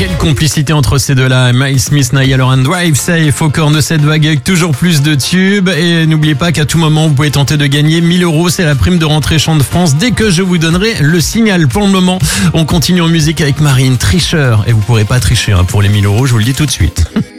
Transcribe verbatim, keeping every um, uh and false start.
Quelle complicité entre ces deux-là. Miles Smith, Niall Horan, Drive Safe au cœur de cette vague avec toujours plus de tubes. Et n'oubliez pas qu'à tout moment, vous pouvez tenter de gagner mille euros. C'est la prime de rentrée Chant de France dès que je vous donnerai le signal. Pour le moment, on continue en musique avec Marine, Tricheur. Et vous pourrez pas tricher hein, pour les mille euros, je vous le dis tout de suite.